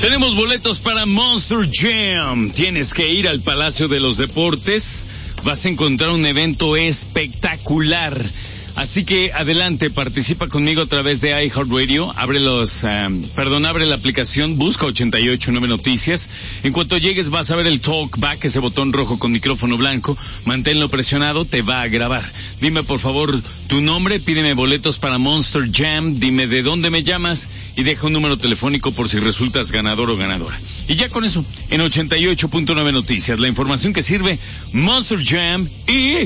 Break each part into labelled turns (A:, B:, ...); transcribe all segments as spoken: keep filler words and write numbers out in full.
A: Tenemos boletos para Monster Jam. Tienes que ir al Palacio de los Deportes. Vas a encontrar un evento espectacular. Así que adelante, participa conmigo a través de iHeartRadio. Abre los, um, perdón, abre la aplicación, busca ochenta y ocho nueve Noticias. En cuanto llegues vas a ver el talkback, ese botón rojo con micrófono blanco. Manténlo presionado, te va a grabar. Dime por favor tu nombre, pídeme boletos para Monster Jam, dime de dónde me llamas y deja un número telefónico por si resultas ganador o ganadora. Y ya con eso, en ochenta y ocho punto nueve Noticias, la información que sirve, Monster Jam y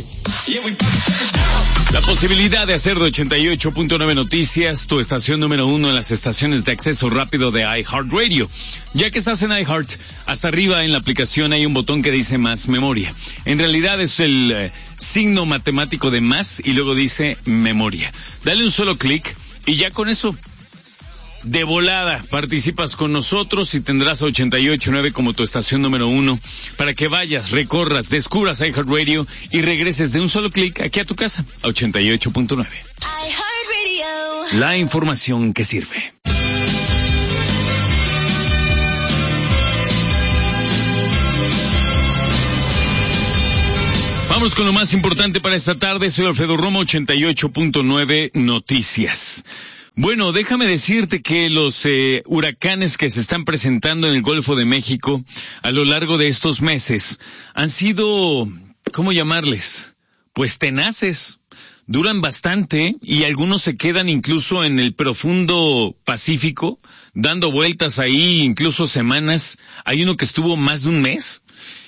A: la posibilidad de hacer de ochenta y ocho punto nueve Noticias tu estación número uno en las estaciones de acceso rápido de iHeartRadio. Ya que estás en iHeart, hasta arriba en la aplicación hay un botón que dice más memoria. En realidad es el eh, signo matemático de más y luego dice memoria. Dale un solo clic y ya con eso, de volada, participas con nosotros y tendrás a ochenta y ocho punto nueve como tu estación número uno para que vayas, recorras, descubras iHeartRadio y regreses de un solo clic aquí a tu casa, a ochenta y ocho punto nueve. La información que sirve. Vamos con lo más importante para esta tarde. Soy Alfredo Romo, ochenta y ocho punto nueve Noticias. Bueno, déjame decirte que los eh, huracanes que se están presentando en el Golfo de México a lo largo de estos meses han sido, ¿cómo llamarles? Pues tenaces, duran bastante y algunos se quedan incluso en el profundo Pacífico, dando vueltas ahí incluso semanas. Hay uno que estuvo más de un mes.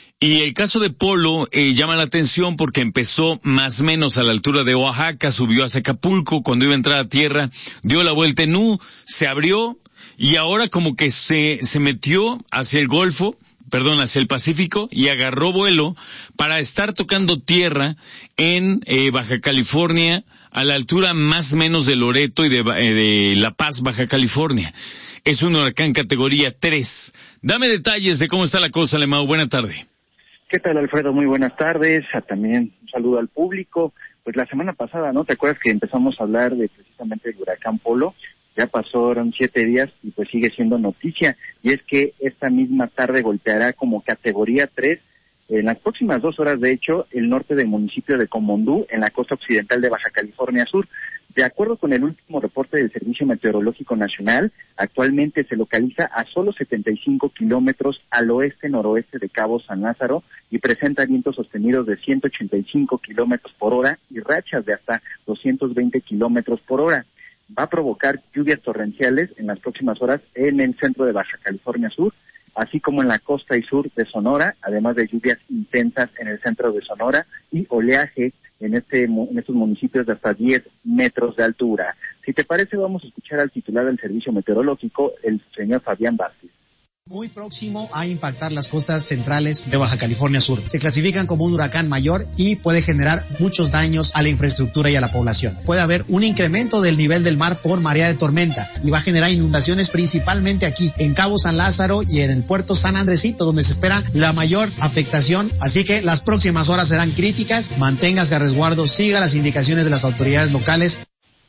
A: Y el caso de Polo eh, llama la atención porque empezó más o menos a la altura de Oaxaca, subió hacia Acapulco, cuando iba a entrar a tierra, dio la vuelta en U, se abrió y ahora como que se, se metió hacia el Golfo, perdón, hacia el Pacífico y agarró vuelo para estar tocando tierra en eh, Baja California, a la altura más o menos de Loreto y de, eh, de La Paz, Baja California. Es un huracán categoría tres. Dame detalles de cómo está la cosa, Lemao. Buena tarde.
B: ¿Qué tal, Alfredo? Muy buenas tardes. También un saludo al público. Pues la semana pasada, ¿no? ¿Te acuerdas que empezamos a hablar de precisamente del huracán Polo? Ya pasaron siete días y pues sigue siendo noticia. Y es que esta misma tarde golpeará como categoría tres en las próximas dos horas, de hecho, el norte del municipio de Comondú, en la costa occidental de Baja California Sur. De acuerdo con el último reporte del Servicio Meteorológico Nacional, actualmente se localiza a solo setenta y cinco kilómetros al oeste-noroeste de Cabo San Lázaro y presenta vientos sostenidos de ciento ochenta y cinco kilómetros por hora y rachas de hasta doscientos veinte kilómetros por hora. Va a provocar lluvias torrenciales en las próximas horas en el centro de Baja California Sur, así como en la costa y sur de Sonora, además de lluvias intensas en el centro de Sonora y oleaje en este en estos municipios de hasta diez metros de altura. Si te parece, vamos a escuchar al titular del Servicio Meteorológico, el señor Fabián Vázquez.
C: Muy próximo a impactar las costas centrales de Baja California Sur. Se clasifican como un huracán mayor y puede generar muchos daños a la infraestructura y a la población. Puede haber un incremento del nivel del mar por marea de tormenta y va a generar inundaciones principalmente aquí en Cabo San Lázaro y en el puerto San Andresito, donde se espera la mayor afectación. Así que las próximas horas serán críticas. Manténgase a resguardo, siga las indicaciones de las autoridades locales.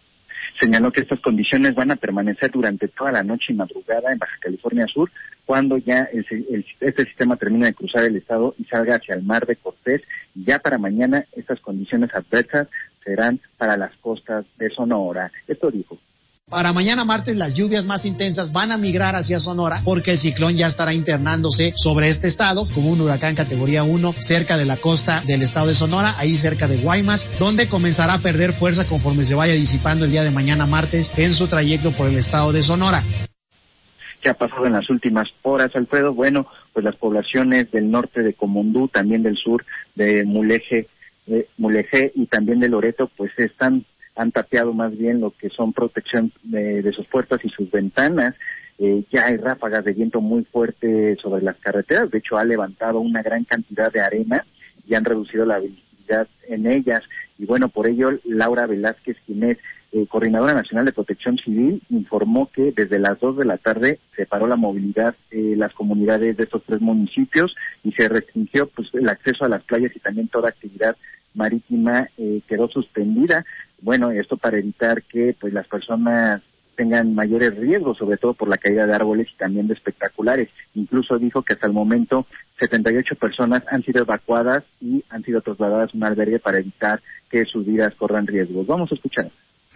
B: Señaló que estas condiciones van a permanecer durante toda la noche y madrugada en Baja California Sur, cuando ya el, el, este sistema termine de cruzar el estado y salga hacia el Mar de Cortés. Y ya para mañana estas condiciones adversas serán para las costas de Sonora. Esto dijo.
C: Para mañana martes las lluvias más intensas van a migrar hacia Sonora porque el ciclón ya estará internándose sobre este estado como un huracán categoría uno cerca de la costa del estado de Sonora, ahí cerca de Guaymas, donde comenzará a perder fuerza conforme se vaya disipando el día de mañana martes en su trayecto por el estado de Sonora.
B: ¿Qué ha pasado en las últimas horas, Alfredo? Bueno, pues las poblaciones del norte de Comondú, también del sur de Mulegé, de Mulegé y también de Loreto, pues están han tapeado más bien lo que son protección de, de sus puertas y sus ventanas. Eh, ya hay ráfagas de viento muy fuerte sobre las carreteras, de hecho ha levantado una gran cantidad de arena y han reducido la visibilidad en ellas. Y bueno, por ello Laura Velázquez, quien es eh, Coordinadora Nacional de Protección Civil, informó que desde las dos de la tarde se paró la movilidad en eh, las comunidades de estos tres municipios y se restringió pues el acceso a las playas y también toda actividad marítima eh, quedó suspendida. Bueno, esto para evitar que pues las personas tengan mayores riesgos, sobre todo por la caída de árboles y también de espectaculares. Incluso dijo que hasta el momento setenta y ocho personas han sido evacuadas y han sido trasladadas a un albergue para evitar que sus vidas corran riesgos. Vamos a escuchar.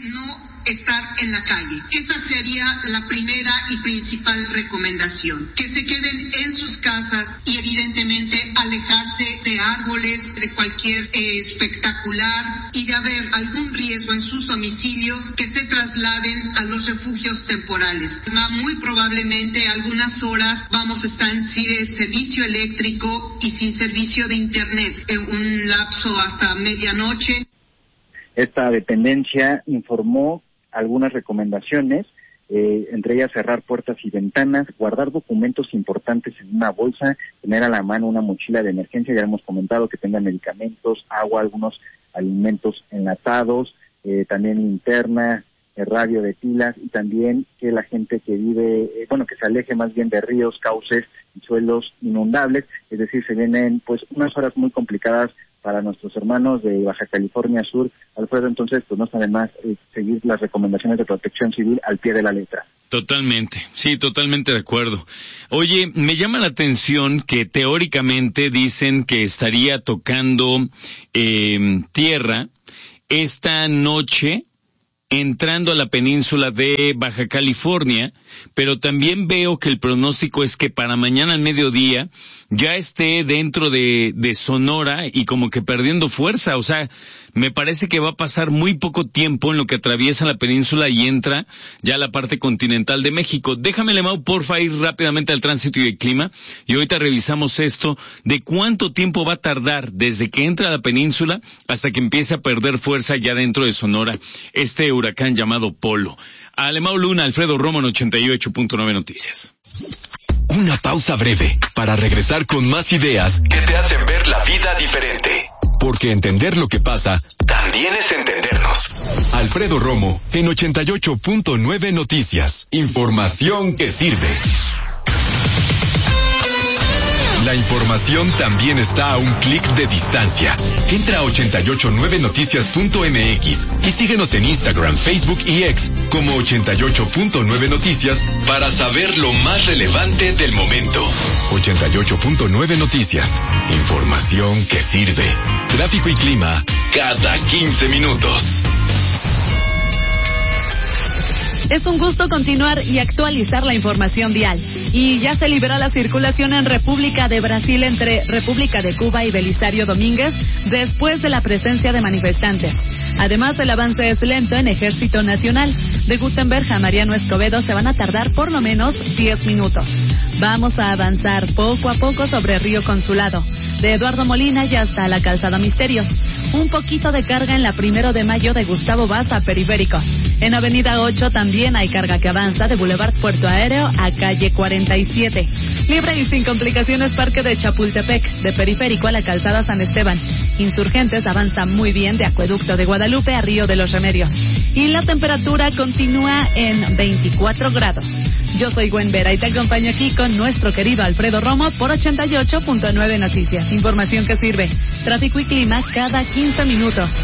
D: No estar en la calle. Esa sería la primera y principal recomendación. Que se queden en sus casas y evidentemente alejarse de árboles, de cualquier eh, espectacular, y de haber algún riesgo en sus domicilios, que se trasladen a los refugios temporales. Muy probablemente algunas horas vamos a estar sin el servicio eléctrico y sin servicio de internet en un lapso hasta medianoche.
B: Esta dependencia informó algunas recomendaciones, eh, entre ellas cerrar puertas y ventanas, guardar documentos importantes en una bolsa, tener a la mano una mochila de emergencia, ya hemos comentado que tenga medicamentos, agua, algunos alimentos enlatados, eh, también linterna, eh, radio de pilas, y también que la gente que vive, eh, bueno, que se aleje más bien de ríos, cauces y suelos inundables, es decir, se vienen pues unas horas muy complicadas para nuestros hermanos de Baja California Sur. Alfredo, entonces, pues no está de más eh, seguir las recomendaciones de Protección Civil al pie de la letra.
A: Totalmente, sí, totalmente de acuerdo. Oye, me llama la atención que teóricamente dicen que estaría tocando eh, tierra esta noche, entrando a la península de Baja California, pero también veo que el pronóstico es que para mañana al mediodía ya esté dentro de, de Sonora y como que perdiendo fuerza. O sea, me parece que va a pasar muy poco tiempo en lo que atraviesa la península y entra ya a la parte continental de México. Déjame, Lemao, porfa, ir rápidamente al tránsito y el clima, y ahorita revisamos esto de cuánto tiempo va a tardar desde que entra a la península hasta que empiece a perder fuerza ya dentro de Sonora este huracán llamado Polo. A Lemao Luna, Alfredo Romo en ochenta y ocho punto nueve Noticias.
E: Una pausa breve para regresar con más ideas que te hacen ver la vida diferente. Porque entender lo que pasa también es entendernos. Alfredo Romo en ochenta y ocho punto nueve Noticias. Información que sirve. La información también está a un clic de distancia. Entra a ochenta y ocho nueve noticias punto m x y síguenos en Instagram, Facebook y X como ochenta y ocho punto nueve Noticias para saber lo más relevante del momento. ochenta y ocho punto nueve Noticias. Información que sirve. Tráfico y clima cada quince minutos.
F: Es un gusto continuar y actualizar la información vial. Y ya se libera la circulación en República de Brasil entre República de Cuba y Belisario Domínguez después de la presencia de manifestantes. Además, el avance es lento en Ejército Nacional. De Gutenberg a Mariano Escobedo se van a tardar por lo menos diez minutos. Vamos a avanzar poco a poco sobre Río Consulado. De Eduardo Molina y hasta la Calzada Misterios. Un poquito de carga en la Primero de Mayo de Gustavo Vaz a Periférico. En Avenida ocho también hay carga que avanza de Boulevard Puerto Aéreo a Calle cuarenta y siete. Libre y sin complicaciones Parque de Chapultepec, de Periférico a la Calzada San Esteban. Insurgentes avanza muy bien de Acueducto de Guadalupe a Río de los Remedios. Y la temperatura continúa en veinticuatro grados. Yo soy Gwen Vera y te acompaño aquí con nuestro querido Alfredo Romo por ochenta y ocho punto nueve Noticias. Información que sirve. Tráfico y clima cada quince minutos.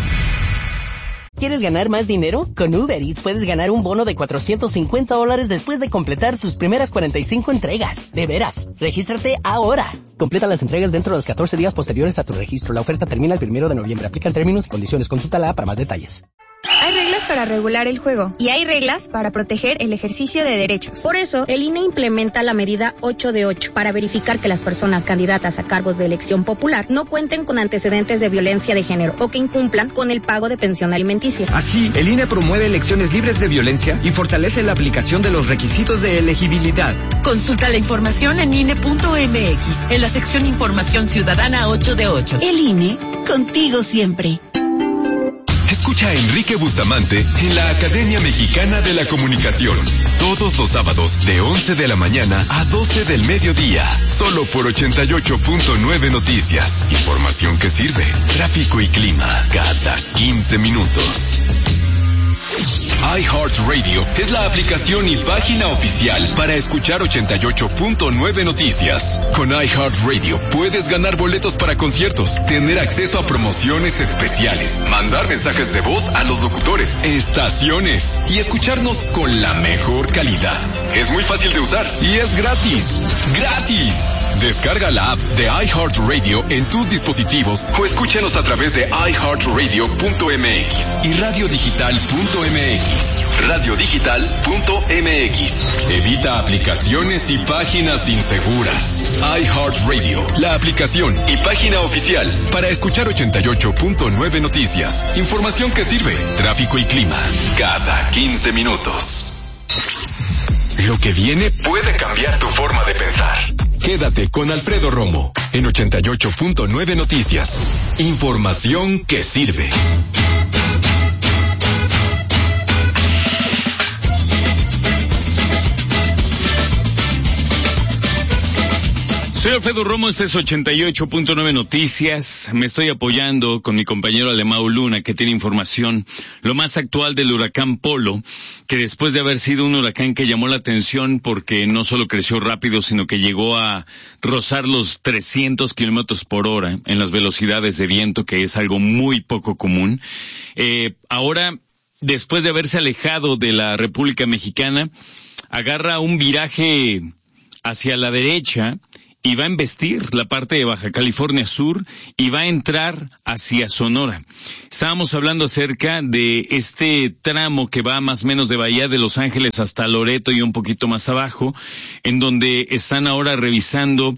G: ¿Quieres ganar más dinero? Con Uber Eats puedes ganar un bono de cuatrocientos cincuenta dólares después de completar tus primeras cuarenta y cinco entregas. De veras, regístrate ahora. Completa las entregas dentro de los catorce días posteriores a tu registro. La oferta termina el primero de noviembre. Aplican términos y condiciones. Consúltala para más detalles.
H: Hay reglas para regular el juego y hay reglas para proteger el ejercicio de derechos. Por eso, el I N E implementa la medida ocho de ocho para verificar que las personas candidatas a cargos de elección popular no cuenten con antecedentes de violencia de género o que incumplan con el pago de pensión alimenticia.
I: Así, el I N E promueve elecciones libres de violencia y fortalece la aplicación de los requisitos de elegibilidad.
J: Consulta la información en I N E punto m x en la sección Información Ciudadana ocho de ocho.
K: El I N E, contigo siempre.
E: Escucha a Enrique Bustamante en la Academia Mexicana de la Comunicación. Todos los sábados de once de la mañana a doce del mediodía. Solo por ochenta y ocho punto nueve Noticias. Información que sirve. Tráfico y clima cada quince minutos. iHeartRadio es la aplicación y página oficial para escuchar ochenta y ocho punto nueve Noticias. Con iHeartRadio puedes ganar boletos para conciertos, tener acceso a promociones especiales, mandar mensajes de voz a los locutores, estaciones y escucharnos con la mejor calidad. Es muy fácil de usar y es gratis. ¡Gratis! Descarga la app de iHeartRadio en tus dispositivos o escúchanos a través de i heart radio punto m x y radio digital punto m x. radio digital punto m x. Evita aplicaciones y páginas inseguras. iHeartRadio, la aplicación y página oficial para escuchar ochenta y ocho punto nueve Noticias. Información que sirve, tráfico y clima, cada quince minutos. Lo que viene puede cambiar tu forma de pensar. Quédate con Alfredo Romo en ochenta y ocho punto nueve Noticias. Información que sirve.
A: Soy Alfredo Romo, este es ochenta y ocho punto nueve Noticias. Me estoy apoyando con mi compañero Alemão Luna, que tiene información, lo más actual del huracán Polo, que después de haber sido un huracán que llamó la atención porque no solo creció rápido, sino que llegó a rozar los trescientos kilómetros por hora en las velocidades de viento, que es algo muy poco común. Eh, ahora, después de haberse alejado de la República Mexicana, agarra un viraje hacia la derecha y va a embestir la parte de Baja California Sur y va a entrar hacia Sonora. Estábamos hablando acerca de este tramo que va más o menos de Bahía de Los Ángeles hasta Loreto y un poquito más abajo, en donde están ahora revisando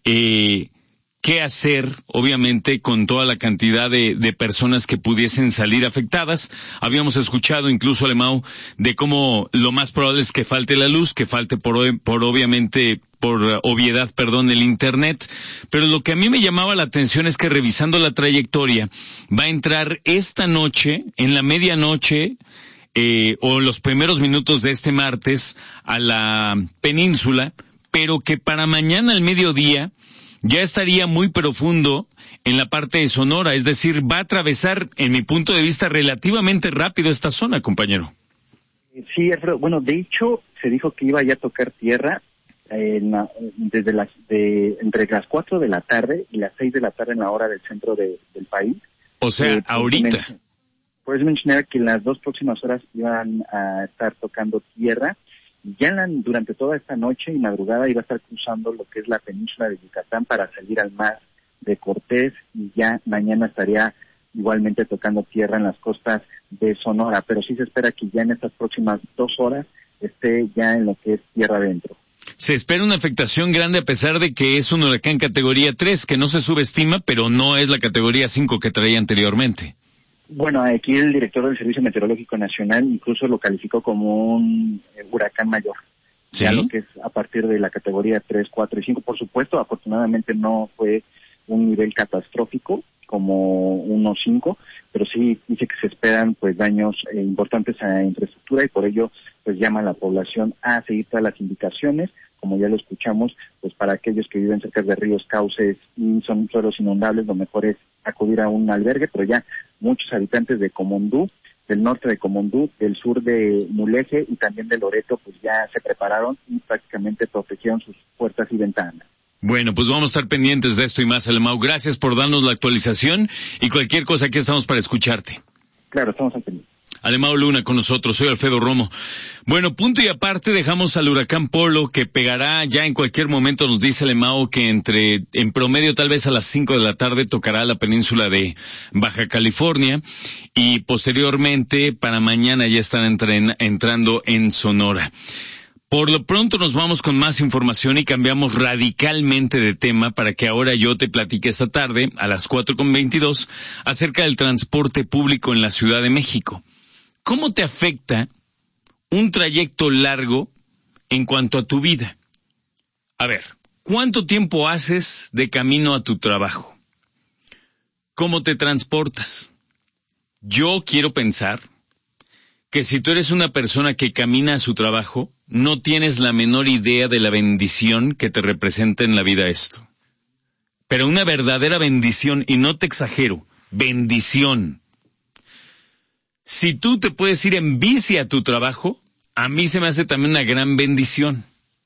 A: eh, qué hacer, obviamente, con toda la cantidad de, de personas que pudiesen salir afectadas. Habíamos escuchado incluso, Alemão, de cómo lo más probable es que falte la luz, que falte por, por obviamente, por obviedad, perdón, el internet. Pero lo que a mí me llamaba la atención es que revisando la trayectoria, va a entrar esta noche, en la medianoche, eh, o los primeros minutos de este martes, a la península, pero que para mañana al mediodía, ya estaría muy profundo en la parte de Sonora, es decir, va a atravesar, en mi punto de vista, relativamente rápido esta zona, compañero.
B: Sí, Alfredo, bueno, de hecho, se dijo que iba ya a tocar tierra en la, desde las, de, entre las cuatro de la tarde y las seis de la tarde en la hora del centro de, del país.
A: O sea, eh, ahorita.
B: Por eso mencionaba que en las dos próximas horas iban a estar tocando tierra. Ya en la, durante toda esta noche y madrugada iba a estar cruzando lo que es la península de Yucatán para salir al mar de Cortés, y ya mañana estaría igualmente tocando tierra en las costas de Sonora, pero sí se espera que ya en estas próximas dos horas esté ya en lo que es tierra adentro.
A: Se espera una afectación grande a pesar de que es un huracán categoría tres, que no se subestima, pero no es la categoría cinco que traía anteriormente.
B: Bueno, aquí el director del Servicio Meteorológico Nacional incluso lo calificó como un eh, huracán mayor.
A: ¿Sí?
B: Ya lo que es a partir de la categoría tres, cuatro y cinco. Por supuesto, afortunadamente no fue un nivel catastrófico como uno cinco, pero sí dice que se esperan pues daños eh, importantes a la infraestructura, y por ello pues llama a la población a seguir todas las indicaciones, como ya lo escuchamos, pues para aquellos que viven cerca de ríos, cauces y son suelos inundables, lo mejor es acudir a un albergue, pero ya muchos habitantes de Comondú, del norte de Comondú, del sur de Mulegé y también de Loreto, pues ya se prepararon y prácticamente protegieron sus puertas y ventanas.
A: Bueno, pues vamos a estar pendientes de esto y más, Alemão. Gracias por darnos la actualización y cualquier cosa, aquí estamos para escucharte.
B: Claro, estamos al pendiente.
A: Alemão Luna con nosotros, soy Alfredo Romo. Bueno, punto y aparte, dejamos al huracán Polo, que pegará ya en cualquier momento, nos dice Alemão, que entre, en promedio tal vez a las cinco de la tarde tocará la península de Baja California, y posteriormente para mañana ya están entren, entrando en Sonora. Por lo pronto nos vamos con más información y cambiamos radicalmente de tema para que ahora yo te platique esta tarde a las cuatro con veintidós acerca del transporte público en la Ciudad de México. ¿Cómo te afecta un trayecto largo en cuanto a tu vida? A ver, ¿cuánto tiempo haces de camino a tu trabajo? ¿Cómo te transportas? Yo quiero pensar que si tú eres una persona que camina a su trabajo, no tienes la menor idea de la bendición que te representa en la vida esto. Pero una verdadera bendición, y no te exagero, bendición. Si tú te puedes ir en bici a tu trabajo, a mí se me hace también una gran bendición.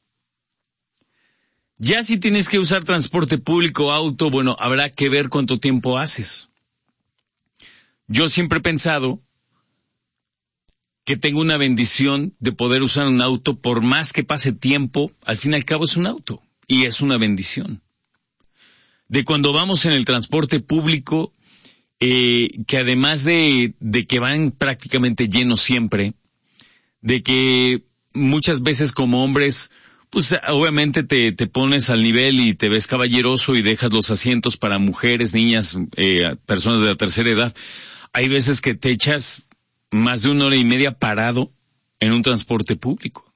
A: Ya si tienes que usar transporte público, auto, bueno, habrá que ver cuánto tiempo haces. Yo siempre he pensado que tengo una bendición de poder usar un auto, por más que pase tiempo, al fin y al cabo es un auto, y es una bendición. De cuando vamos en el transporte público, eh, que además de, de que van prácticamente llenos siempre, de que muchas veces como hombres, pues obviamente te, te pones al nivel y te ves caballeroso y dejas los asientos para mujeres, niñas, eh, personas de la tercera edad. Hay veces que te echas más de una hora y media parado en un transporte público.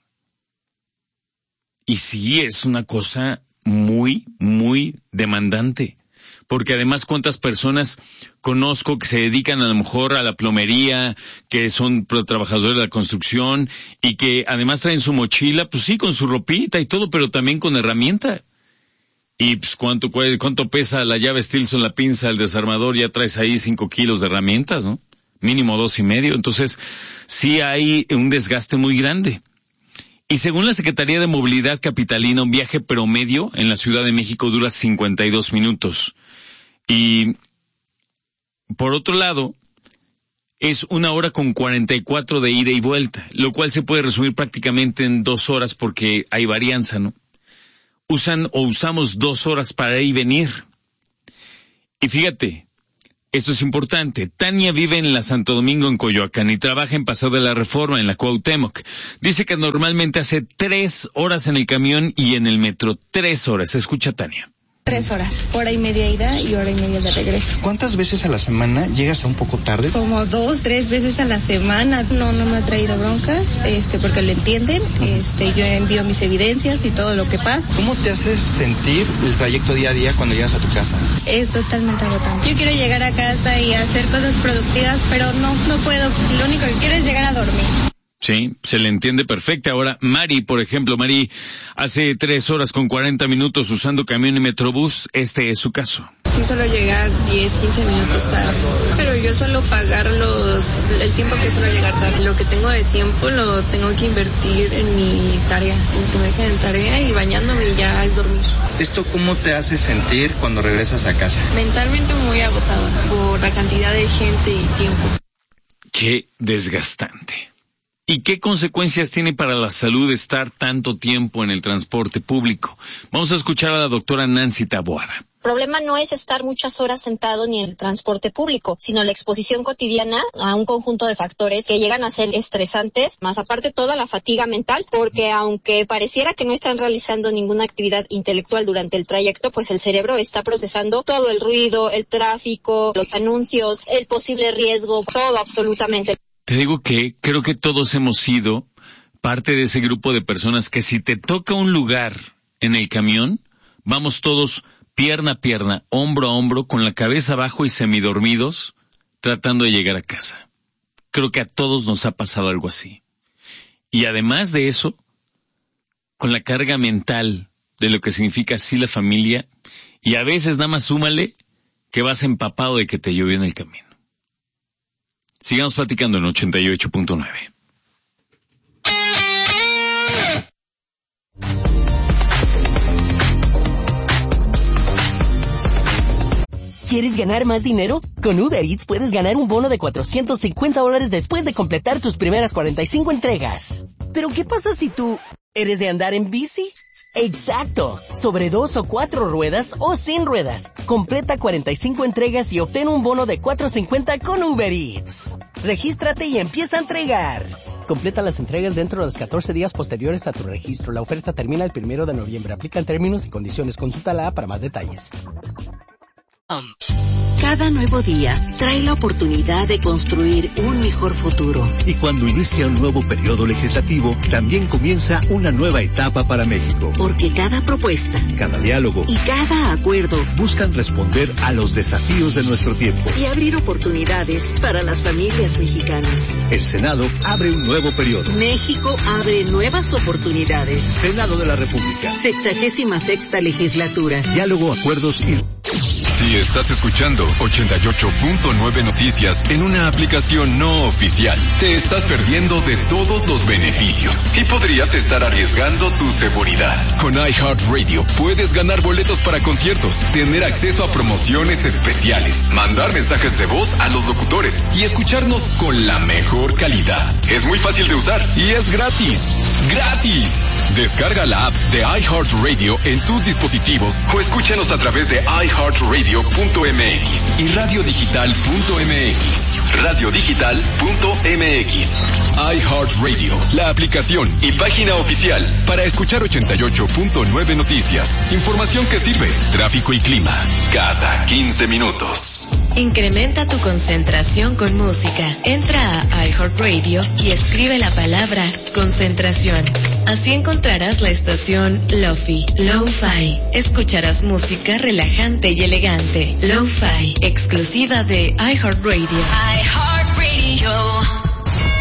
A: Y sí, es una cosa muy, muy demandante. Porque además, ¿cuántas personas conozco que se dedican a lo mejor a la plomería, que son trabajadores de la construcción y que además traen su mochila, pues sí, con su ropita y todo, pero también con herramienta? Y pues cuánto cuánto pesa la llave Stilson, la pinza, el desarmador, ya traes ahí cinco kilos de herramientas, ¿no? Mínimo dos y medio. Entonces, sí hay un desgaste muy grande. Y según la Secretaría de Movilidad Capitalina, un viaje promedio en la Ciudad de México dura cincuenta y dos minutos. Y por otro lado, es una hora con cuarenta y cuatro de ida y vuelta, lo cual se puede resumir prácticamente en dos horas porque hay varianza, ¿no? Usan o usamos dos horas para ir y venir. Y fíjate, esto es importante. Tania vive en la Santo Domingo, en Coyoacán, y trabaja en Paseo de la Reforma, en la Cuauhtémoc. Dice que normalmente hace tres horas en el camión y en el metro. Tres horas. Escucha, Tania.
L: Tres horas, hora y media ida y hora y media de regreso.
M: ¿Cuántas veces a la semana llegas a un poco tarde?
L: Como dos, tres veces a la semana. No, no me ha traído broncas, este, porque lo entienden. Este, yo envío mis evidencias y todo lo que pasa.
M: ¿Cómo te haces sentir el trayecto día a día cuando llegas a tu casa?
L: Es totalmente agotante. Yo quiero llegar a casa y hacer cosas productivas, pero no, no puedo. Lo único que quiero es llegar a dormir.
A: Sí, se le entiende perfecto. Ahora, Mari, por ejemplo, Mari hace tres horas con cuarenta minutos usando camión y metrobús. Este es su caso.
N: Sí, solo llegar diez, quince minutos tarde. Pero yo solo pagar los el tiempo que suelo llegar tarde. Lo que tengo de tiempo lo tengo que invertir en mi tarea, en que me dejen en tarea y bañándome y ya es dormir.
M: ¿Esto cómo te hace sentir cuando regresas a casa?
N: Mentalmente muy agotada por la cantidad de gente y tiempo.
A: Qué desgastante. ¿Y qué consecuencias tiene para la salud estar tanto tiempo en el transporte público? Vamos a escuchar a la doctora Nancy Taboada.
O: El problema no es estar muchas horas sentado ni en el transporte público, sino la exposición cotidiana a un conjunto de factores que llegan a ser estresantes, más aparte toda la fatiga mental, porque aunque pareciera que no están realizando ninguna actividad intelectual durante el trayecto, pues el cerebro está procesando todo el ruido, el tráfico, los anuncios, el posible riesgo, todo absolutamente.
A: Te digo que creo que todos hemos sido parte de ese grupo de personas que si te toca un lugar en el camión, vamos todos pierna a pierna, hombro a hombro, con la cabeza abajo y semidormidos, tratando de llegar a casa. Creo que a todos nos ha pasado algo así. Y además de eso, con la carga mental de lo que significa así la familia, y a veces nada más súmale que vas empapado de que te llovió en el camino. Sigamos platicando en ochenta y ocho punto nueve.
G: ¿Quieres ganar más dinero? Con Uber Eats puedes ganar un bono de cuatrocientos cincuenta dólares después de completar tus primeras cuarenta y cinco entregas. ¿Pero qué pasa si tú eres de andar en bici? ¡Exacto! Sobre dos o cuatro ruedas o sin ruedas. Completa cuarenta y cinco entregas y obtén un bono de cuatrocientos cincuenta con Uber Eats. Regístrate y empieza a entregar. Completa las entregas dentro de los catorce días posteriores a tu registro. La oferta termina el primero de noviembre. Aplican términos y condiciones. Consulta la A para más detalles.
K: Cada nuevo día trae la oportunidad de construir un mejor futuro.
P: Y cuando inicia un nuevo periodo legislativo, también comienza una nueva etapa para México.
K: Porque cada propuesta,
P: cada diálogo
K: y cada acuerdo
P: buscan responder a los desafíos de nuestro tiempo
K: y abrir oportunidades para las familias mexicanas.
P: El Senado abre un nuevo periodo.
K: México abre nuevas oportunidades.
P: Senado de la República.
K: Sexagésima sexta legislatura.
P: Diálogo, acuerdos y...
E: Y estás escuchando ochenta y ocho punto nueve Noticias en una aplicación no oficial. Te estás perdiendo de todos los beneficios y podrías estar arriesgando tu seguridad. Con iHeartRadio puedes ganar boletos para conciertos, tener acceso a promociones especiales, mandar mensajes de voz a los locutores y escucharnos con la mejor calidad. Es muy fácil de usar y es gratis. ¡Gratis! Descarga la app de iHeartRadio en tus dispositivos o escúchanos a través de iHeartRadio punto m x y radio digital punto m x. radio digital punto m x. iHeartRadio, la aplicación y página oficial para escuchar ochenta y ocho punto nueve Noticias. Información que sirve. Tráfico y clima cada quince minutos.
Q: Incrementa tu concentración con música. Entra a iHeartRadio y escribe la palabra concentración. Así encontrarás la estación Lo-Fi, Lo-Fi. Escucharás música relajante y elegante. Lo-Fi, exclusiva de iHeartRadio. iHeartRadio.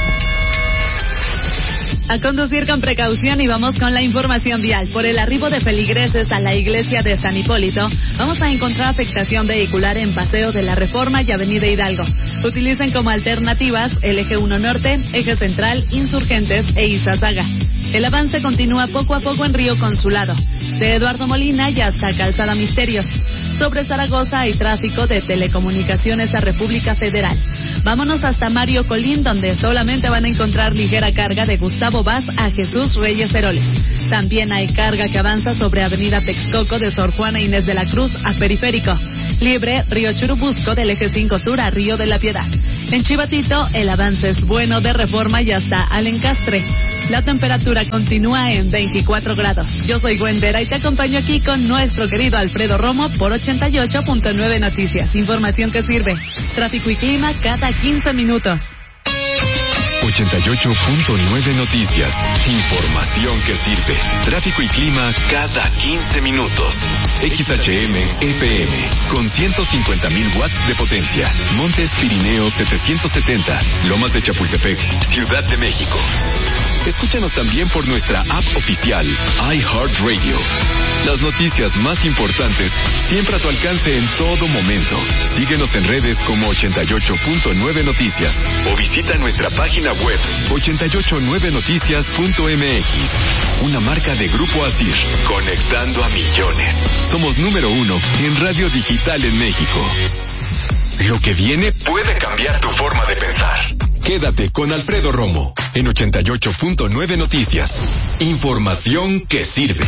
F: A conducir con precaución y vamos con la información vial. Por el arribo de feligreses a la iglesia de San Hipólito, vamos a encontrar afectación vehicular en Paseo de la Reforma y Avenida Hidalgo. Utilicen como alternativas el eje uno Norte, eje Central, Insurgentes e Izazaga. El avance continúa poco a poco en Río Consulado, de Eduardo Molina y hasta Calzada Misterios. Sobre Zaragoza hay tráfico de telecomunicaciones a República Federal. Vámonos hasta Mario Colín, donde solamente van a encontrar ligera carga de Gustavo Vaz a Jesús Reyes Heroles. También hay carga que avanza sobre Avenida Texcoco de Sor Juana Inés de la Cruz a Periférico. Libre Río Churubusco del eje cinco Sur a Río de la Piedad. En Chivatito el avance es bueno de Reforma y hasta Alencastre. La temperatura continúa en veinticuatro grados. Yo soy Gwendera y te acompaño aquí con nuestro querido Alfredo Romo por ochenta y ocho punto nueve Noticias. Información que sirve. Tráfico y clima cada quince minutos.
E: ochenta y ocho punto nueve Noticias. Información que sirve. Tráfico y clima cada quince minutos. X H M E P M con ciento cincuenta mil watts de potencia. Montes Pirineos setecientos setenta. Lomas de Chapultepec, Ciudad de México. Escúchanos también por nuestra app oficial, iHeartRadio. Las noticias más importantes siempre a tu alcance en todo momento. Síguenos en redes como ochenta y ocho punto nueve Noticias o visita nuestra página web ochenta y ocho nueve noticias punto m x. Una marca de Grupo Asir, conectando a millones. Somos número uno en radio digital en México. Lo que viene puede cambiar tu forma de pensar. Quédate con Alfredo Romo en ochenta y ocho punto nueve Noticias. Información que sirve.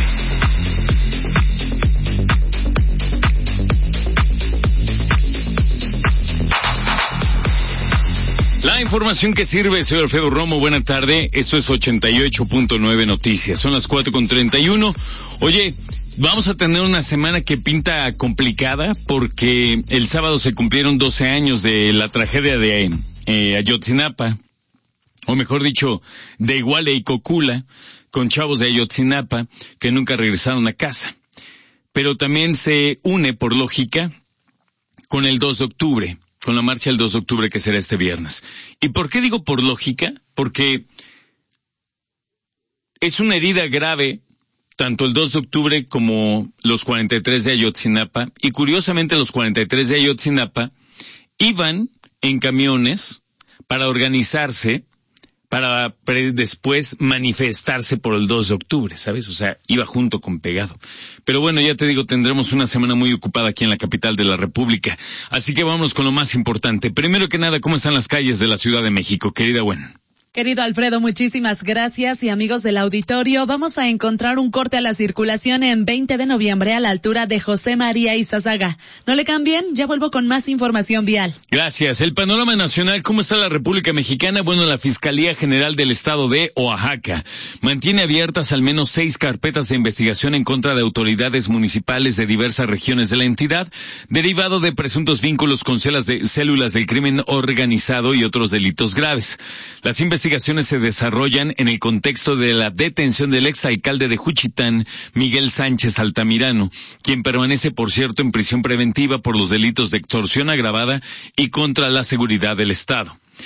A: La información que sirve, soy Alfredo Romo, buena tarde, esto es ochenta y ocho punto nueve Noticias, son las cuatro con treinta y uno. Oye, vamos a tener una semana que pinta complicada porque el sábado se cumplieron doce años de la tragedia de eh, Ayotzinapa, o mejor dicho, de Iguala y Cocula, con chavos de Ayotzinapa que nunca regresaron a casa. Pero también se une, por lógica, con el dos de octubre. Con la marcha del dos de octubre que será este viernes. ¿Y por qué digo por lógica? Porque es una herida grave, tanto el dos de octubre como los cuarenta y tres de Ayotzinapa, y curiosamente los cuarenta y tres de Ayotzinapa iban en camiones para organizarse, para pre- después manifestarse por el dos de octubre, ¿sabes? O sea, iba junto con pegado. Pero bueno, ya te digo, tendremos una semana muy ocupada aquí en la capital de la República. Así que vamos con lo más importante. Primero que nada, ¿cómo están las calles de la Ciudad de México, querida Gwen?
F: Querido Alfredo, muchísimas gracias y amigos del auditorio, vamos a encontrar un corte a la circulación en veinte de noviembre a la altura de José María Izazaga. No le cambien, ya vuelvo con más información vial.
A: Gracias. El panorama nacional, ¿cómo está la República Mexicana? Bueno, la Fiscalía General del Estado de Oaxaca mantiene abiertas al menos seis carpetas de investigación en contra de autoridades municipales de diversas regiones de la entidad, derivado de presuntos vínculos con células, de, células del crimen organizado y otros delitos graves. Las investigaciones investigaciones se desarrollan en el contexto de la detención del exalcalde de Juchitán, Miguel Sánchez Altamirano, quien permanece, por cierto, en prisión preventiva por los delitos de extorsión agravada y contra la seguridad del Estado.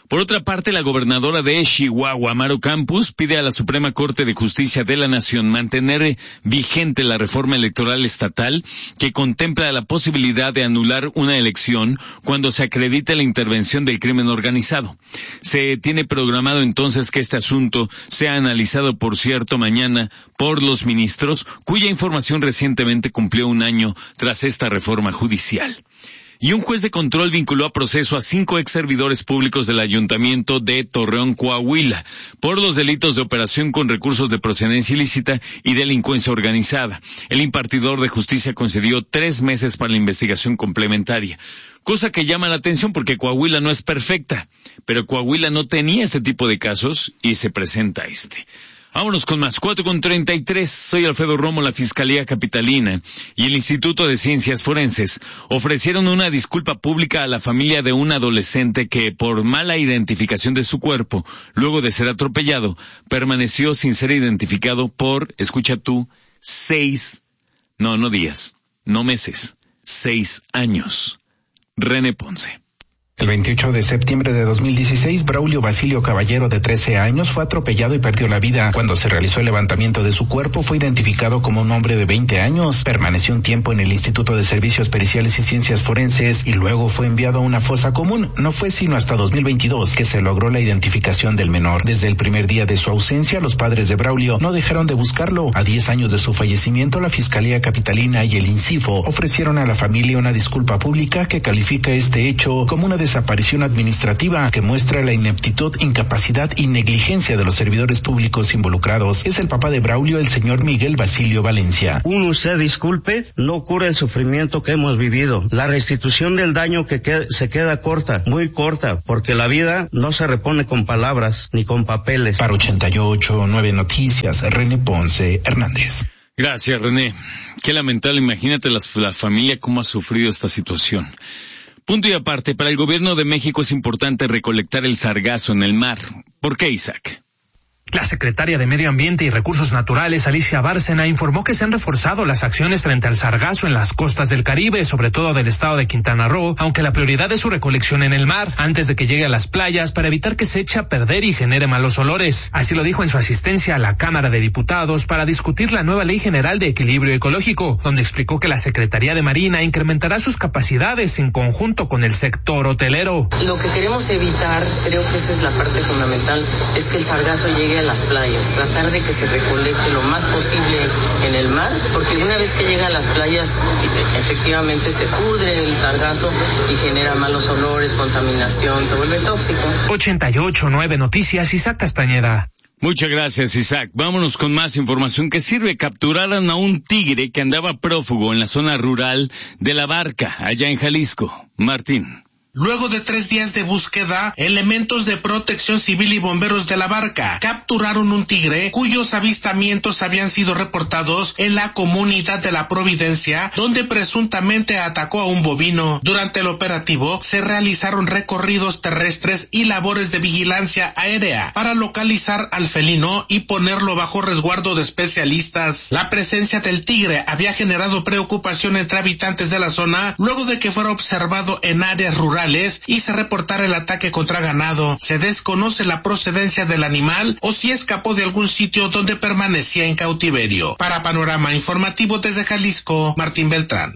A: Por otra parte, la gobernadora de Chihuahua, Maru Campos, pide a la Suprema Corte de Justicia de la Nación mantener vigente la reforma electoral estatal que contempla la posibilidad de anular una elección cuando se acredite la intervención del crimen organizado. Se tiene programado entonces que este asunto sea analizado, por cierto, mañana por los ministros, cuya información recientemente cumplió un año tras esta reforma judicial. Y un juez de control vinculó a proceso a cinco ex servidores públicos del Ayuntamiento de Torreón, Coahuila, por los delitos de operación con recursos de procedencia ilícita y delincuencia organizada. El impartidor de justicia concedió tres meses para la investigación complementaria, cosa que llama la atención porque Coahuila no es perfecta, pero Coahuila no tenía este tipo de casos y se presenta este. Vámonos con más, cuatro con treinta y tres, soy Alfredo Romo. La Fiscalía Capitalina y el Instituto de Ciencias Forenses ofrecieron una disculpa pública a la familia de un adolescente que, por mala identificación de su cuerpo, luego de ser atropellado, permaneció sin ser identificado por, escucha tú, seis, no, no días, no meses, seis años. René Ponce.
R: El veintiocho de septiembre de dos mil dieciséis, Braulio Basilio Caballero, de trece años, fue atropellado y perdió la vida. Cuando se realizó el levantamiento de su cuerpo, fue identificado como un hombre de veinte años. Permaneció un tiempo en el Instituto de Servicios Periciales y Ciencias Forenses y luego fue enviado a una fosa común. No fue sino hasta dos mil veintidós que se logró la identificación del menor. Desde el primer día de su ausencia, los padres de Braulio no dejaron de buscarlo. A diez años de su fallecimiento, la Fiscalía Capitalina y el INCIFO ofrecieron a la familia una disculpa pública que califica este hecho como una desaparición administrativa que muestra la ineptitud, incapacidad y negligencia de los servidores públicos involucrados. Es el papá de Braulio, el señor Miguel Basilio Valencia.
S: Un usted disculpe, no cura el sufrimiento que hemos vivido. La restitución del daño que queda, se queda corta, muy corta, porque la vida no se repone con palabras ni con papeles.
R: Para ochenta y ocho, nueve Noticias, René Ponce Hernández.
A: Gracias, René. Qué lamentable, imagínate la, la familia cómo ha sufrido esta situación. Punto y aparte, para el gobierno de México es importante recolectar el sargazo en el mar. ¿Por qué, Isaac?
T: La secretaria de Medio Ambiente y Recursos Naturales, Alicia Bárcena, informó que se han reforzado las acciones frente al sargazo en las costas del Caribe, sobre todo del estado de Quintana Roo, aunque la prioridad es su recolección en el mar, antes de que llegue a las playas, para evitar que se eche a perder y genere malos olores. Así lo dijo en su asistencia a la Cámara de Diputados para discutir la nueva Ley General de Equilibrio Ecológico, donde explicó que la Secretaría de Marina incrementará sus capacidades en conjunto con el sector hotelero.
U: Lo que queremos evitar, creo que esa es la parte fundamental, es que el sargazo llegue a las playas, tratar de que se recolecte lo más posible en el mar, porque una vez que llega a las playas efectivamente se pudre el sargazo y genera malos olores, contaminación, se vuelve tóxico.
T: ochenta y ocho, nueve Noticias, Isaac Castañeda.
A: Muchas gracias, Isaac. Vámonos con más información que sirve. Capturaron a un tigre que andaba prófugo en la zona rural de La Barca, allá en Jalisco. Martín.
V: Luego de tres días de búsqueda, elementos de Protección Civil y bomberos de La Barca capturaron un tigre cuyos avistamientos habían sido reportados en la comunidad de La Providencia, donde presuntamente atacó a un bovino. Durante el operativo se realizaron recorridos terrestres y labores de vigilancia aérea para localizar al felino y ponerlo bajo resguardo de especialistas. La presencia del tigre había generado preocupación entre habitantes de la zona luego de que fuera observado en áreas rurales y se reportara el ataque contra ganado. Se desconoce la procedencia del animal o si escapó de algún sitio donde permanecía en cautiverio. Para Panorama Informativo desde Jalisco, Martín Beltrán.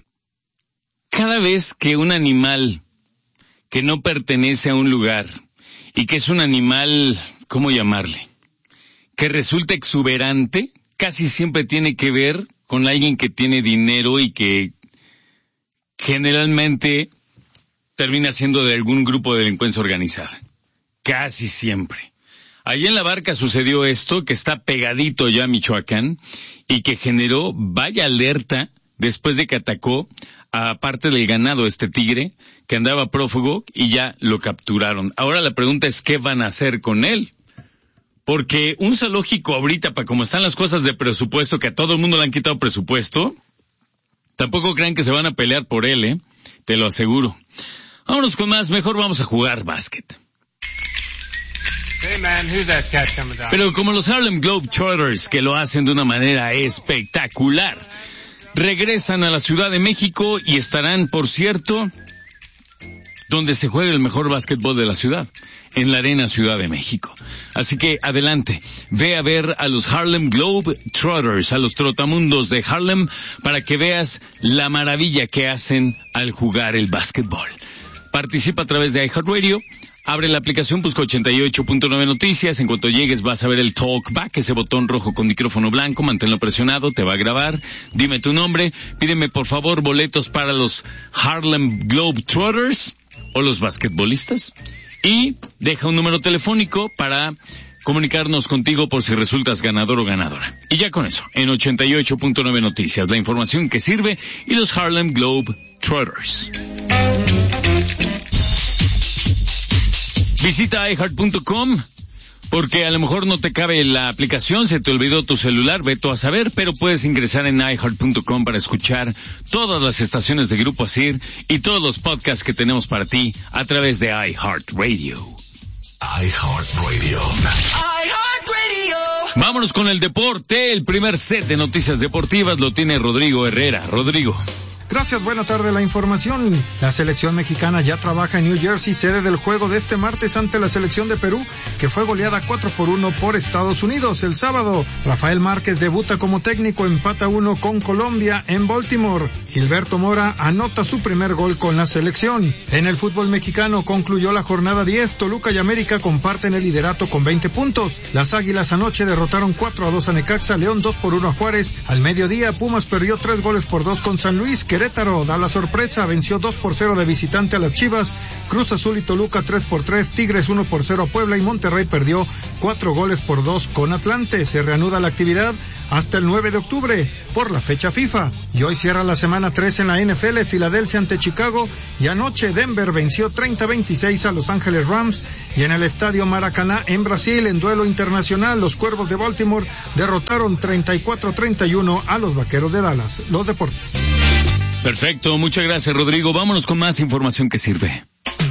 A: Cada vez que un animal que no pertenece a un lugar y que es un animal, ¿cómo llamarle?, que resulta exuberante, casi siempre tiene que ver con alguien que tiene dinero y que generalmente termina siendo de algún grupo de delincuencia organizada. Casi siempre. Allí en La Barca sucedió esto, que está pegadito ya a Michoacán, y que generó vaya alerta después de que atacó a parte del ganado este tigre, que andaba prófugo, y ya lo capturaron. Ahora la pregunta es, ¿qué van a hacer con él? Porque un zoológico ahorita, para como están las cosas de presupuesto, que a todo el mundo le han quitado presupuesto, tampoco crean que se van a pelear por él, ¿eh? Te lo aseguro. Vámonos con más, mejor vamos a jugar básquet.
W: Hey man, who's that cat coming down?
A: Pero como los Harlem Globetrotters, que lo hacen de una manera espectacular, regresan a la Ciudad de México y estarán, por cierto, donde se juega el mejor básquetbol de la ciudad, en la Arena Ciudad de México. Así que adelante, ve a ver a los Harlem Globetrotters, a los trotamundos de Harlem, para que veas la maravilla que hacen al jugar el básquetbol. Participa a través de iHeartRadio. Abre la aplicación, busca ochenta y ocho punto nueve Noticias. En cuanto llegues vas a ver el Talkback, ese botón rojo con micrófono blanco. Manténlo presionado, te va a grabar. Dime tu nombre. Pídeme por favor boletos para los Harlem Globetrotters o los basquetbolistas. Y deja un número telefónico para comunicarnos contigo por si resultas ganador o ganadora. Y ya con eso, en ochenta y ocho punto nueve Noticias, la información que sirve y los Harlem Globetrotters. Visita i heart punto com, porque a lo mejor no te cabe la aplicación, se te olvidó tu celular, vete a saber, pero puedes ingresar en i heart punto com para escuchar todas las estaciones de Grupo Asir y todos los podcasts que tenemos para ti a través de iHeartRadio.
E: iHeartRadio.
A: iHeartRadio. Vámonos con el deporte. El primer set de noticias deportivas lo tiene Rodrigo Herrera. Rodrigo.
C: Gracias, buena tarde. La información. La selección mexicana ya trabaja en New Jersey, sede del juego de este martes ante la selección de Perú, que fue goleada cuatro por uno por Estados Unidos. El sábado, Rafael Márquez debuta como técnico, empata uno con Colombia en Baltimore. Gilberto Mora anota su primer gol con la selección. En el fútbol mexicano concluyó la jornada diez. Toluca y América comparten el liderato con veinte puntos. Las Águilas anoche derrotaron cuatro a dos a Necaxa, León dos por uno a Juárez. Al mediodía, Pumas perdió tres goles por dos con San Luis. Querétaro da la sorpresa, venció dos por cero de visitante a las Chivas. Cruz Azul y Toluca tres por tres, Tigres uno por cero a Puebla y Monterrey perdió cuatro goles por dos con Atlante. Se reanuda la actividad hasta el nueve de octubre por la fecha FIFA. Y hoy cierra la semana tres en la N F L, Filadelfia ante Chicago, y anoche Denver venció treinta a veintiséis a Los Ángeles Rams. Y en el estadio Maracaná en Brasil, en duelo internacional, los Cuervos de Baltimore derrotaron treinta y cuatro a treinta y uno a los Vaqueros de Dallas. Los deportes.
A: Perfecto, muchas gracias, Rodrigo. Vámonos con más información que sirve.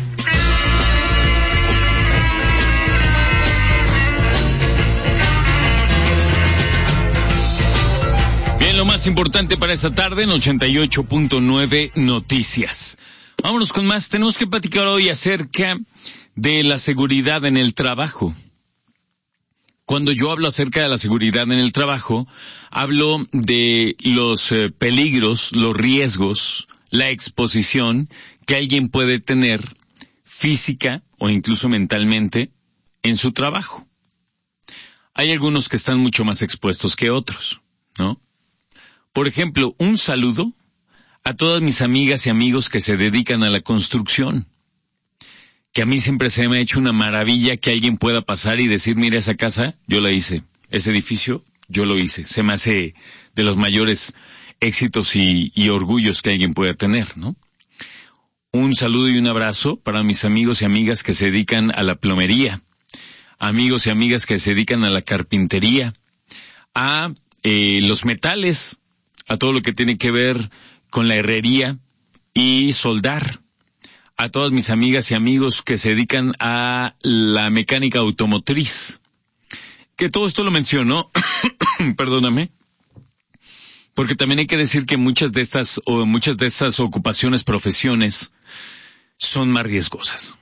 A: Bien, lo más importante para esta tarde en ochenta y ocho punto nueve Noticias. Vámonos con más. Tenemos que platicar hoy acerca de la seguridad en el trabajo. Cuando yo hablo acerca de la seguridad en el trabajo, hablo de los eh, peligros, los riesgos, la exposición que alguien puede tener física o incluso mentalmente en su trabajo. Hay algunos que están mucho más expuestos que otros, ¿no? Por ejemplo, un saludo a todas mis amigas y amigos que se dedican a la construcción. Que a mí siempre se me ha hecho una maravilla que alguien pueda pasar y decir, mira, esa casa, yo la hice. Ese edificio, yo lo hice. Se me hace de los mayores éxitos y, y orgullos que alguien pueda tener, ¿no? Un saludo y un abrazo para mis amigos y amigas que se dedican a la plomería. Amigos y amigas que se dedican a la carpintería. A eh, los metales, a todo lo que tiene que ver con la herrería y soldar. A todas mis amigas y amigos que se dedican a la mecánica automotriz. Que todo esto lo menciono, perdóname, porque también hay que decir que muchas de estas, o muchas de estas ocupaciones, profesiones, son más riesgosas.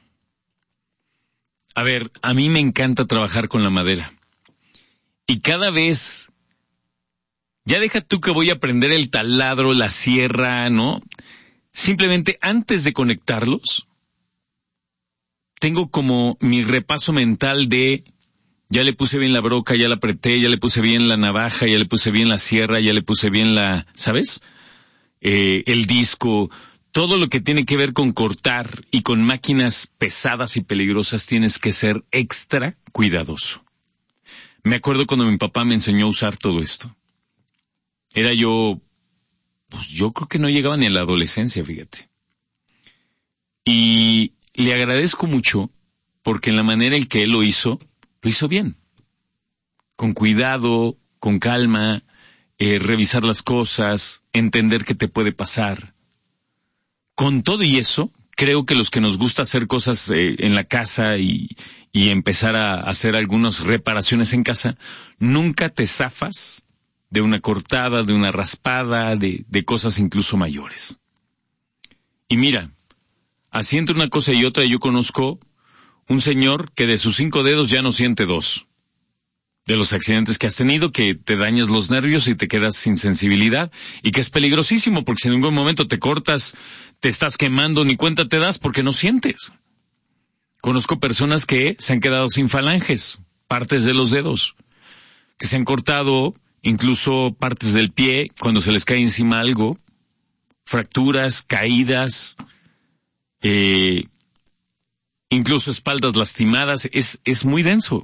A: A ver, a mí me encanta trabajar con la madera. Y cada vez, ya deja tú que voy a aprender el taladro, la sierra, ¿no? Simplemente antes de conectarlos, tengo como mi repaso mental de, ya le puse bien la broca, ya la apreté, ya le puse bien la navaja, ya le puse bien la sierra, ya le puse bien la, ¿sabes? Eh, el disco, todo lo que tiene que ver con cortar y con máquinas pesadas y peligrosas tienes que ser extra cuidadoso. Me acuerdo cuando mi papá me enseñó a usar todo esto. Era yo... Pues yo creo que no llegaba ni a la adolescencia, fíjate. Y le agradezco mucho porque en la manera en que él lo hizo, lo hizo bien. Con cuidado, con calma, eh, revisar las cosas, entender qué te puede pasar. Con todo y eso, creo que los que nos gusta hacer cosas eh, en la casa y, y empezar a hacer algunas reparaciones en casa, nunca te zafas de una cortada, de una raspada, de, de cosas incluso mayores. Y mira, Así entre una cosa y otra, yo conozco un señor que de sus cinco dedos ya no siente dos. De los accidentes que has tenido, que te dañas los nervios y te quedas sin sensibilidad, y que es peligrosísimo porque si en ningún momento te cortas, te estás quemando, ni cuenta te das porque no sientes. Conozco personas que se han quedado sin falanges, partes de los dedos, que se han cortado incluso partes del pie cuando se les cae encima algo, fracturas, caídas, eh, incluso espaldas lastimadas. Es, es muy denso.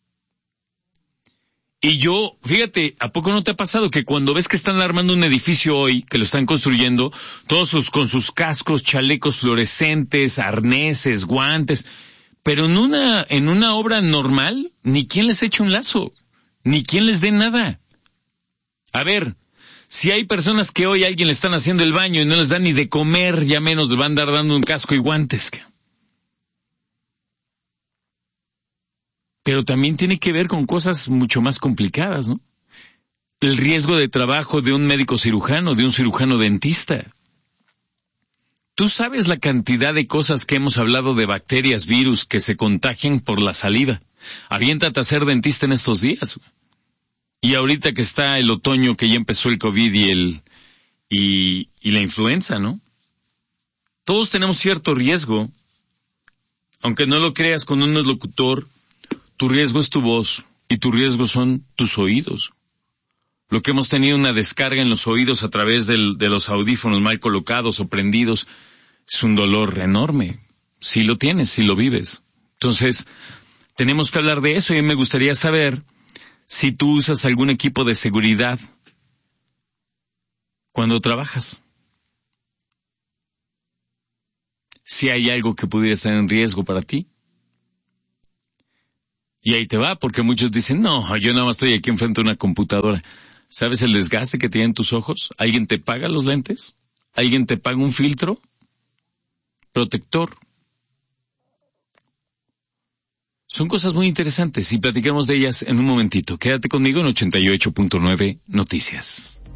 A: Y yo, fíjate, ¿a poco no te ha pasado que cuando ves que están armando un edificio hoy, que lo están construyendo, todos sus, con sus cascos, chalecos fluorescentes, arneses, guantes, pero en una, en una obra normal, ni quien les eche un lazo, ni quien les dé nada? A ver, si hay personas que hoy a alguien le están haciendo el baño y no les dan ni de comer, ya menos le van a andar dando un casco y guantes. Pero también tiene que ver con cosas mucho más complicadas, ¿no? El riesgo de trabajo de un médico cirujano, de un cirujano dentista. Tú sabes la cantidad de cosas que hemos hablado de bacterias, virus que se contagian por la saliva. Aviéntate a ser dentista en estos días. Y ahorita que está el otoño, que ya empezó el COVID y el y, y la influenza, ¿no? Todos tenemos cierto riesgo. Aunque no lo creas, cuando uno es locutor, tu riesgo es tu voz y tu riesgo son tus oídos. Lo que hemos tenido una descarga en los oídos a través del, de los audífonos mal colocados o prendidos es un dolor enorme. Si lo tienes, si lo vives. Entonces, tenemos que hablar de eso y me gustaría saber si tú usas algún equipo de seguridad cuando trabajas. Si hay algo que pudiera estar en riesgo para ti. Y ahí te va, porque muchos dicen, no, yo nada más estoy aquí enfrente de una computadora. ¿Sabes el desgaste que tienen tus ojos? ¿Alguien te paga los lentes? ¿Alguien te paga un filtro protector? Son cosas muy interesantes y platicamos de ellas en un momentito. Quédate conmigo en ochenta y ocho punto nueve Noticias.